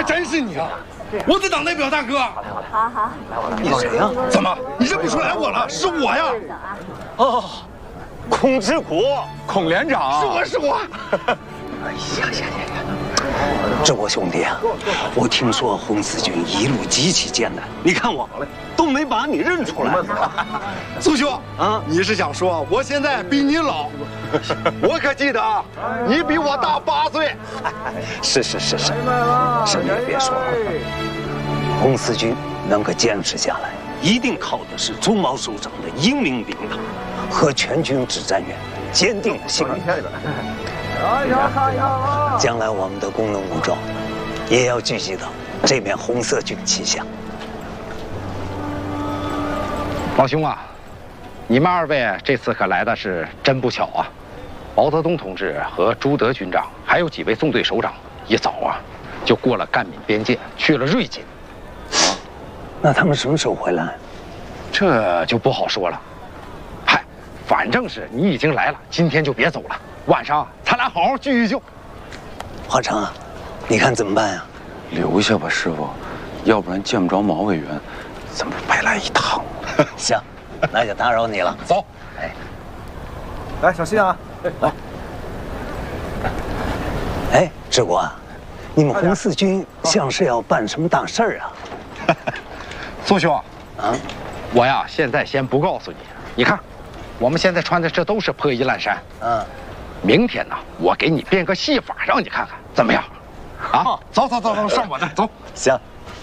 真是你啊！我的党代表大哥。 好。 你谁呀？ 怎么你认不出来我了？是我呀！ 哦，孔之谷， 孔连长。 是我。 哎呀！志国兄弟啊，我听说红四军一路极其艰难，你看我都没把你认出来。 苏兄啊，你是想说我现在比你老？我可记得啊，你比我大8岁。 是，什么也别说了。红四军能够坚持下来，一定靠的是朱毛首长的英明领导和全军指战员坚定的信念。将来我们的工农武装也要聚集到这面红色军旗下。 老兄啊，你们2位这次可来的是真不巧啊！毛泽东同志和朱德军长，还有几位纵队首长，一早啊就过了赣闽边界，去了瑞锦。 那他们什么时候回来？ 这就不好说了。嗨，反正是你已经来了，今天就别走了。晚上咱俩好好聚一聚。 华成啊，你看怎么办呀？ 留下吧，师傅，要不然见不着毛委员，咱们白来一趟。 行，那就打扰你了。 走。 来，小心啊！来。 哎，志国啊，你们红四军像是要办什么大事儿啊？ 苏兄啊，我呀现在先不告诉你。你看，我们现在穿的这都是破衣烂衫。明天呢，我给你编个戏法让你看看，怎么样？啊，走，上我那走。 行。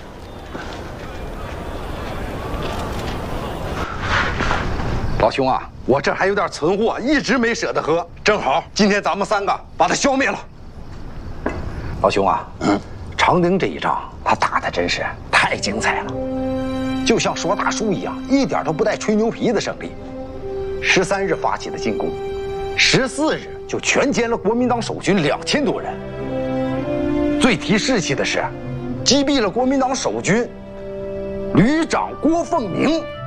老兄啊，我这还有点存货，一直没舍得喝，正好今天咱们3个把它消灭了。 老兄啊，长汀这一仗他打的真是太精彩了，就像说大书一样，一点都不带吹牛皮的胜利。13日发起的进攻，14日就全歼了国民党守军2000多人。最提士气的是，击毙了国民党守军旅长郭凤鸣。